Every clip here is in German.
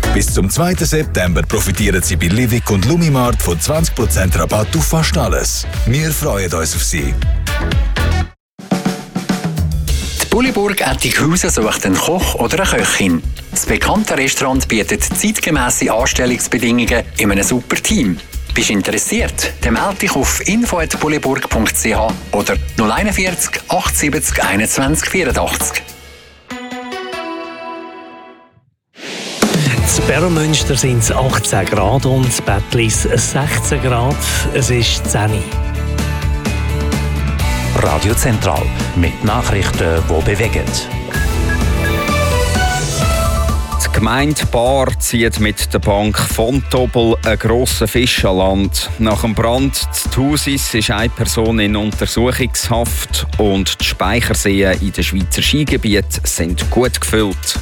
Bis zum 2. September profitieren Sie bei Livik und Lumimart von 20% Rabatt auf fast alles. Wir freuen uns auf Sie. Die Bulliburg Ettighausen sucht einen Koch oder eine Köchin. Das bekannte Restaurant bietet zeitgemässe Anstellungsbedingungen in einem super Team. Bist du interessiert? Dann melde dich auf info@bulliburg.ch oder 041 870 21 84. In Beromünster sind es 18 Grad und in Bettlis 16 Grad. Es ist 10 Uhr. Radio Zentral mit Nachrichten, die bewegen. Die Gemeinde Baar zieht mit der Bank Vontobel einen grossen Fisch an Land. Nach dem Brand zu Thusis ist eine Person in Untersuchungshaft und die Speicherseen in den Schweizer Skigebieten sind gut gefüllt.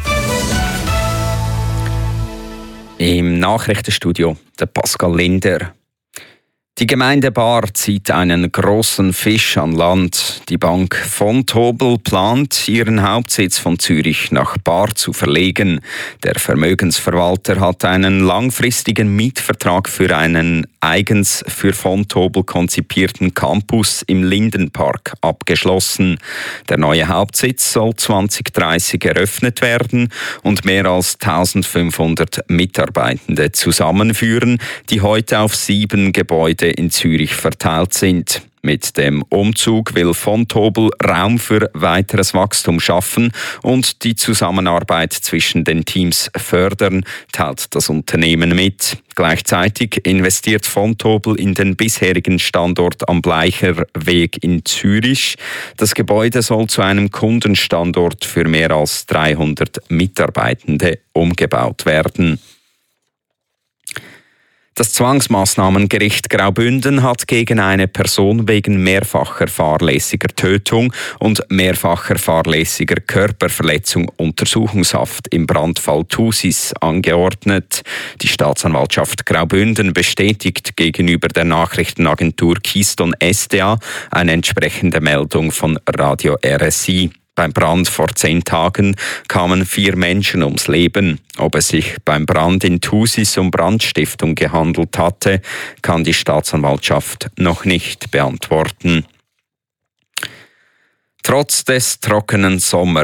Im Nachrichtenstudio der Pascal Linder. Die Gemeinde Baar zieht einen grossen Fisch an Land. Die Bank Vontobel plant, ihren Hauptsitz von Zürich nach Baar zu verlegen. Der Vermögensverwalter hat einen langfristigen Mietvertrag für einen eigens für Vontobel konzipierten Campus im Lindenpark abgeschlossen. Der neue Hauptsitz soll 2030 eröffnet werden und mehr als 1500 Mitarbeitende zusammenführen, die heute auf 7 Gebäude in Zürich verteilt sind. Mit dem Umzug will Vontobel Raum für weiteres Wachstum schaffen und die Zusammenarbeit zwischen den Teams fördern, teilt das Unternehmen mit. Gleichzeitig investiert Vontobel in den bisherigen Standort am Bleicherweg in Zürich. Das Gebäude soll zu einem Kundenstandort für mehr als 300 Mitarbeitende umgebaut werden. Das Zwangsmaßnahmengericht Graubünden hat gegen eine Person wegen mehrfacher fahrlässiger Tötung und mehrfacher fahrlässiger Körperverletzung Untersuchungshaft im Brandfall Thusis angeordnet. Die Staatsanwaltschaft Graubünden bestätigt gegenüber der Nachrichtenagentur Keystone SDA eine entsprechende Meldung von Radio RSI. Beim Brand vor 10 Tagen kamen 4 Menschen ums Leben. Ob es sich beim Brand in Thusis um Brandstiftung gehandelt hatte, kann die Staatsanwaltschaft noch nicht beantworten. Trotz des trockenen Sommers